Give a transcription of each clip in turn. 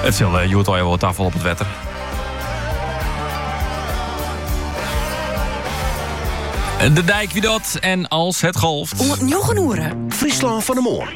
Het zal Joert al wat afval op het wetter. De dijk wie dat en als het golft. Om het Njogenoeren. Friesland van de Moor.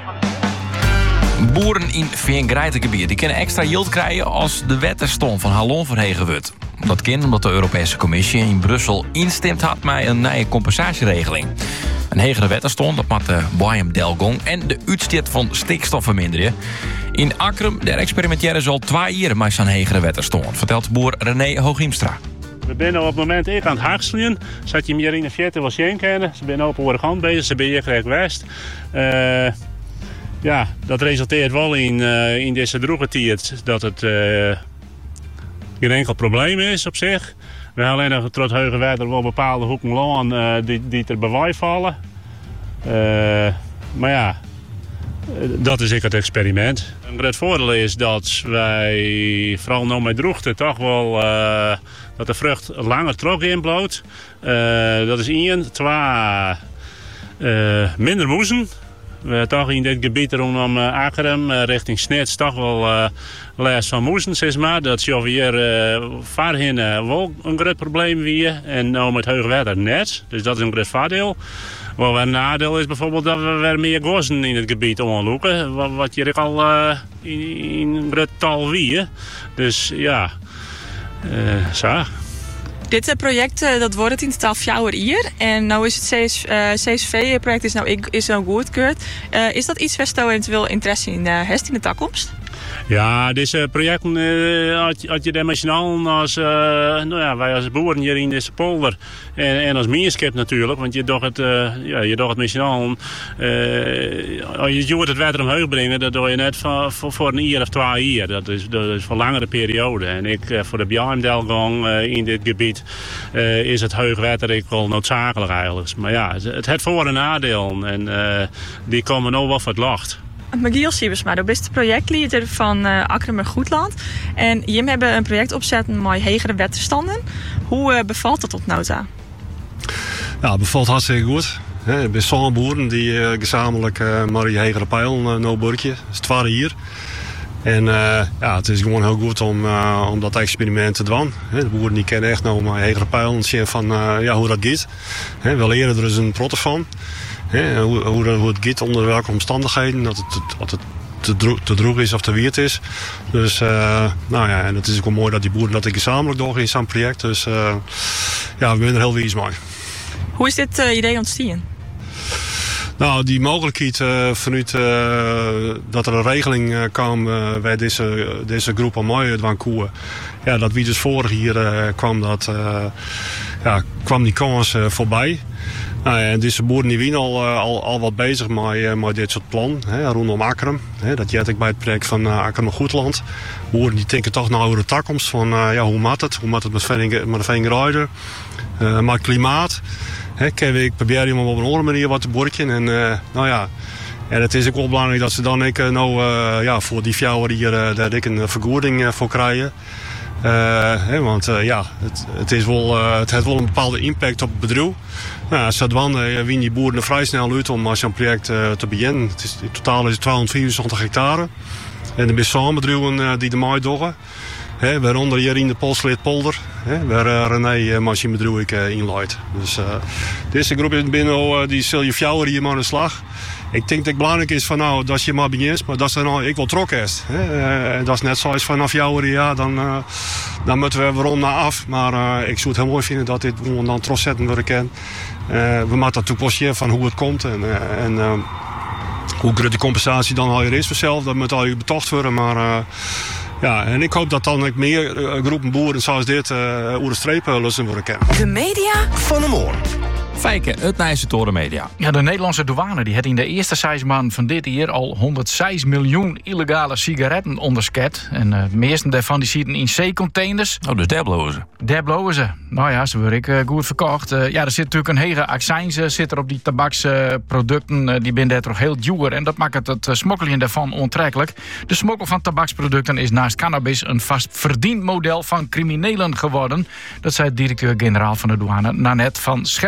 Boeren in Veengrijtengebied die kunnen extra yield krijgen als de wetterstom van Hallon verhegen wordt. Dat kan omdat de Europese Commissie in Brussel instemd had met een nieuwe compensatieregeling. Een hegere wetterstom, dat moet de Boyum Delgong en de uitstoot van stikstof verminderen. In Akrum, daar experimenteren ze al 2 jaar met zo'n hegere wetterstom, vertelt boer René Hooghiemstra. We zijn op het moment aan het hartslien. Zat je hier in de verte wel zien kennen. Ze zijn op Oregon bezig, ze zijn hier gelijk west. Ja, dat resulteert wel in deze droge tijd dat het geen enkel probleem is op zich. We hebben alleen nog tot hoge water wel bepaalde hoeken land die er bij vallen. Maar ja, dat is het experiment. Een groot voordeel is dat wij, vooral nu met droogte, toch wel dat de vrucht langer trok inbloot. Dat is 1. 2, minder moezen. We toch in dit gebied rondom Akrum richting Snits toch wel last van moesten, zeg maar. Dat is hier voorheen wel een groot probleem weer. En nu met hoge water net. Dus dat is een groot voordeel. Wat een nadeel is bijvoorbeeld dat we weer meer gossen in het gebied onderzoeken. Wat hier al in een groot tal wie. Dus ja, zo. Dit project dat wordt het in totaal 4 jaar. En nu is het CSV-project is nou goedgekeurd. Is dat iets waar je eventueel interesse in hebt in de toekomst? Ja, deze projecten had je dimensionaal als wij als boeren hier in deze polder en als meerskip natuurlijk, want je doet het missionaal. Als je het water omhoog brengen, dat doe je net voor een jaar of 2 jaar. Dat is voor langere periode. En ik voor de Bjarmdelgang in dit gebied is het hoog water wel noodzakelijk eigenlijk. Maar ja, het heeft voor- en nadeel en die komen nog wel voor het lacht. Magiel Siebersma, dat is de projectleider van Akrum en Goedland. En jullie hebben een project opgezet met hegere wetterstanden. Hoe bevalt dat tot nu toe? Ja, het bevalt hartstikke goed. Er zijn zo'n boeren die gezamenlijk maar die hegere pijl nou burkje. Dat is 2 hier. En het is gewoon heel goed om dat experiment te doen. De boeren die kennen echt nou maar hegere pijl en zien van hoe dat gaat. We leren er dus een protte van. Hoe het gaat, onder welke omstandigheden, dat het te droog is of te wierd is. Dus en het is ook wel mooi dat die boeren dat gezamenlijk doen in zo'n project. Dus we zijn er heel wijs mee. Hoe is dit idee ontstaan? Nou, die mogelijkheid vanuit dat er een regeling kwam bij deze groep aan mij uit koeien. Ja, dat wie dus vorig hier kwam die kans voorbij. Nou ja, en deze boeren die zijn al wat bezig met dit soort plan rondom Akrum. Dat jet ik bij het project van Akrum en Goedland. Boeren die denken toch naar over de toekomst van hoe moet het? Hoe moet het met de veengerijden? Maar klimaat. Ik probeer iemand op een andere manier wat te borken. En en het is ook wel belangrijk dat ze dan voor die fjouwer hier daar een vergoeding voor krijgen. Want het heeft wel een bepaalde impact op het bedrijf. Zodoende winnen die boeren er vrij snel uit om zo'n project te beginnen. In totaal is het 274 hectare. En er zijn samenbedrijven die de maai doen. Waaronder hier in de Polsleerpolder, waar René machinebedrijf inleidt. Dus deze groep is binnen, die zul je fjouwer hier maar aan de slag. Ik denk dat het belangrijk is van dat je maar begint, maar dat ze ik wil trokken is. Dat is net zoals vanaf jouw dan moeten we rond naar af. Maar ik zou het heel mooi vinden dat dit dan trots zetten worden kan. We moeten dat toepassen van hoe het komt en hoe groot de compensatie dan alweer is vanzelf. Dat moet al betocht worden, maar en ik hoop dat dan meer groepen boeren zoals dit over de streep lossen worden kennen. De media van de Moor. Fijke, het Nijse Media. Ja, de Nederlandse douane die had in de eerste 6 maanden van dit jaar al 106 miljoen illegale sigaretten onderschept. En de meeste daarvan die zitten in C-containers. Oh, dus daar blowen ze. Daar blowen ze. Nou ja, ze worden goed verkocht. Er zit natuurlijk een hege accijnse zit er op die tabaksproducten. Die binnen toch heel duur. En dat maakt het smokkelen daarvan onttrekkelijk. De smokkel van tabaksproducten is naast cannabis een vast verdienmodel van criminelen geworden. Dat zei directeur-generaal van de douane Nanette van Schelven.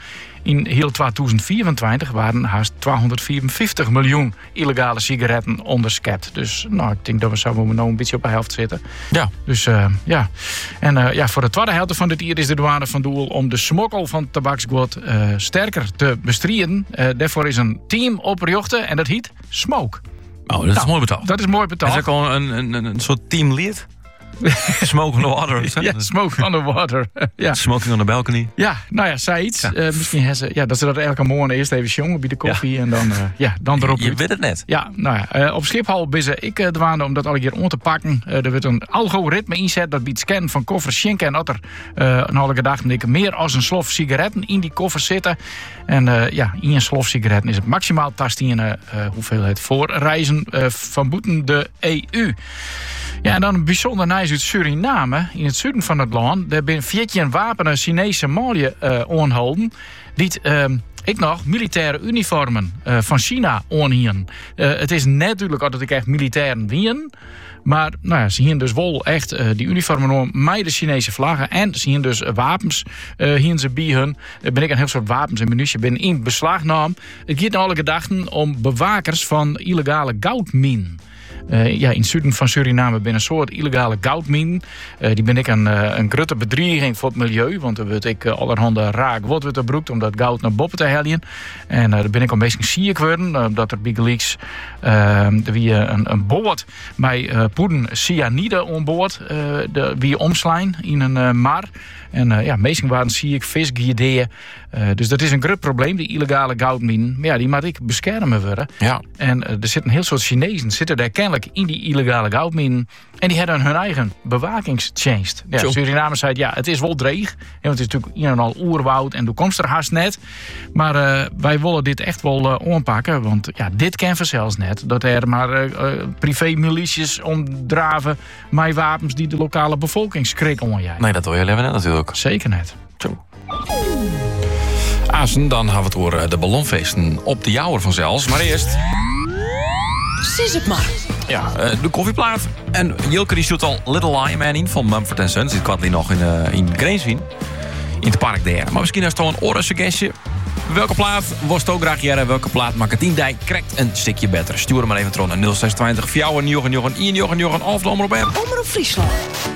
In heel 2024 waren haast 254 miljoen illegale sigaretten onderschept. Dus ik denk dat we zouden nou een beetje op de helft zitten. Ja. Dus ja. En voor de tweede helft van dit jaar is de douane van doel om de smokkel van tabaksgoed sterker te bestrijden. Daarvoor is een team opgericht en dat heet Smoke. Oh, dat is mooi betaald. Dat is mooi betaald. Dat is ook al een soort teamlead. Smoke on the water. Ja, smoke on the water. Ja. Smoking on the balcony. Ja, nou ja, zei iets. Ja. Misschien dat ze dat elke morgen eerst even jongen bij de koffie en dan erop. Je weet het net. Ja, nou ja, op Schiphol ben ik douane om dat alle keer om te pakken. Er wordt een algoritme inzet dat biedt scannen van koffers schenken en dat er een halve dag meer als een slof sigaretten in die koffers zitten. En in een slof sigaretten is het maximaal tastien hoeveelheid voor reizen van buiten de EU. Ja, en dan een bijzonder nice uit Suriname, in het zuiden van het land. Daar zijn 14 wapenen Chinese malje aanhouden. Die ik nog militaire uniformen van China aanhielden. Het is natuurlijk altijd ik echt militairen wien. Maar ze hier dus wel echt die uniformen met de Chinese vlaggen. En ze hier dus wapens hier ze bij hun. Ben ik een heel soort wapens en munitie binnen in beslag nam. Het gaat alle gedachten om bewakers van illegale goudminen. In het zuiden van Suriname ben een soort illegale goudmijn. Die ben ik een grote bedreiging voor het milieu. Want dan word ik allerhande raak wat wordt er broekt om dat goud naar boven te halen. En daar ben ik al een beetje ziek geworden. Omdat er bij Leaks wie een boot met poeden cyanide aan boord wie omslaan in een mar. En meestal waren ziek, visgideeën. Dus dat is een groot probleem, die illegale goudminen. Maar die moet ik beschermen worden. Ja. En er zitten een heel soort Chinezen zitten daar kennelijk in die illegale goudminen. En die hebben hun eigen bewakingstjenst. Ja, Suriname zei, het is wel dreig. Want het is natuurlijk in en al oerwoud en toekomst er haast net. Maar wij willen dit echt wel aanpakken. Want dit kan vanzelfs net. Dat er maar privé-militias omdraven met wapens die de lokale bevolking schrik onjagen. Nee, dat wil je even net natuurlijk. Zeker net. Zo. Azen, dan gaan we het door de ballonfeesten op de jouwer vanzelfs. Maar eerst... Sis het maar. Ja, de koffieplaat. En Jilke die doet al Little Lion Man in van Mumford & Sons. Zit kwartlie nog in Greenswien. In het park daar. Maar misschien is het toch een oorlogssuggestie. Welke plaat was het ook graag jaren? Welke plaat maakt het in die krijgt een stukje beter? Stuur hem maar even terug naar 0620 4 of de Omroep app. Omroep Friesland.